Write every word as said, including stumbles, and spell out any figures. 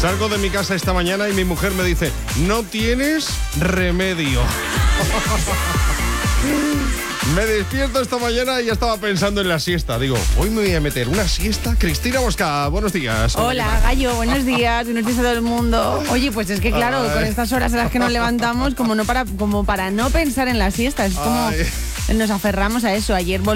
Salgo de mi casa esta mañana y mi mujer me dice, no tienes remedio. Me despierto esta mañana y ya estaba pensando en la siesta. Digo, hoy me voy a meter una siesta. Cristina Mosca, buenos días. Hola, Gallo, buenos días. Buenos días a todo el mundo. Oye, pues es que claro, Ay. con estas horas a las que nos levantamos, como no para, como para no pensar en la siesta, es como Ay. nos aferramos a eso. Ayer